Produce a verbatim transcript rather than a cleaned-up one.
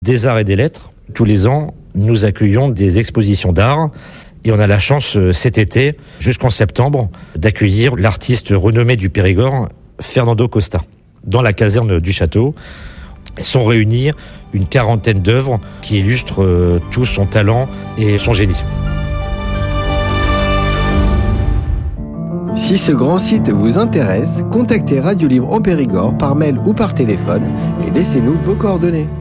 des arts et des lettres. Tous les ans, nous accueillons des expositions d'art et on a la chance cet été, jusqu'en septembre, d'accueillir l'artiste renommé du Périgord, Fernando Costa. Dans la caserne du château sont réunies une quarantaine d'œuvres qui illustrent euh, tout son talent et son génie. Si ce grand site vous intéresse, contactez Radio Libre en Périgord par mail ou par téléphone et laissez-nous vos coordonnées.